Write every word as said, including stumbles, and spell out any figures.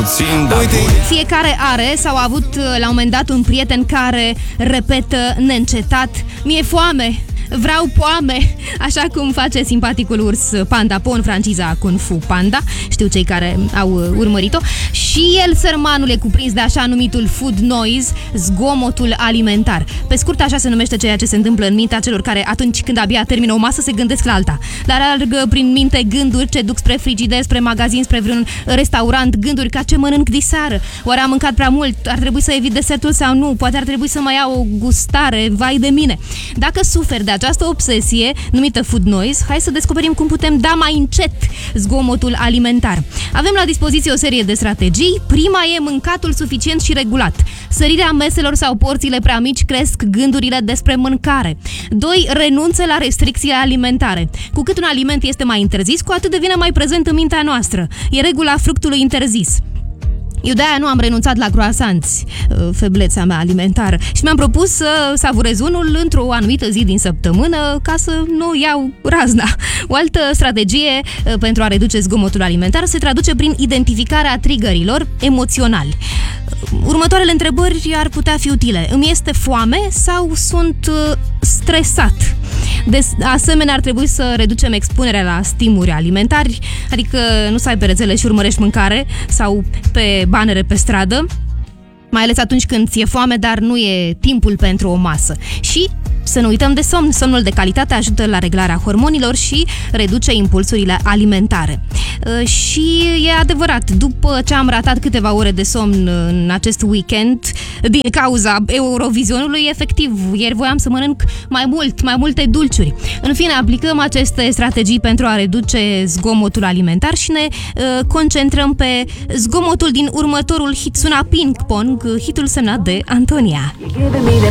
Fiecare are sau a avut la un moment dat un prieten care repetă neîncetat: mi-e foame, vreau poame, așa cum face simpaticul urs Panda Po în franciza Kung Fu Panda, știu cei care au urmărit-o. Și el, sărmanul, e cuprins de așa numitul food noise, zgomotul alimentar. Pe scurt, așa se numește ceea ce se întâmplă în mintea celor care, atunci când abia termină o masă, se gândesc la alta. Dar alergă prin minte gânduri ce duc spre frigider, spre magazin, spre vreun restaurant, gânduri ca: ce mănânc diseară? Oare am mâncat prea mult? Ar trebui să evit desertul sau nu? Poate ar trebui să mai iau o gustare, vai de mine. Dacă suferi de această obsesie numită food noise, hai să descoperim cum putem da mai încet zgomotul alimentar. Avem la dispoziție o serie de strategii. Prima e mâncatul suficient și regulat. Sărirea meselor sau porțiile prea mici cresc gândurile despre mâncare. doi. Renunță la restricțiile alimentare. Cu cât un aliment este mai interzis, cu atât devine mai prezent în mintea noastră. E regula fructului interzis. Eu de-aia nu am renunțat la croasanți, feblețea mea alimentară, și mi-am propus să savurez unul într-o anumită zi din săptămână ca să nu iau razna. O altă strategie pentru a reduce zgomotul alimentar se traduce prin identificarea triggerilor emoționali. Următoarele întrebări ar putea fi utile: îmi este foame sau sunt stresat? De asemenea, ar trebui să reducem expunerea la stimuli alimentari, adică nu să ai pe rețele și urmărești mâncare sau pe banere pe stradă, mai ales atunci când ți-e foame, dar nu e timpul pentru o masă. Și să nu uităm de somn. Somnul de calitate ajută la reglarea hormonilor și reduce impulsurile alimentare. Și e adevărat, după ce am ratat câteva ore de somn în acest weekend din cauza Eurovizionului, efectiv, ieri voiam să mănânc mai mult, mai multe dulciuri. În fine, aplicăm aceste strategii pentru a reduce zgomotul alimentar și ne uh, concentrăm pe zgomotul din următorul hit. Suna Ping Pong, hitul semnat de Antonia.